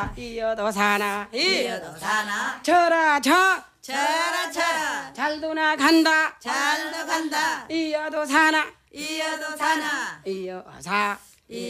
사나 이어도 사나 이어도 사나 저라 저 쳐라 쳐라 잘도 나간다 잘도 간다 이어도 사나 이어도 사나 이어사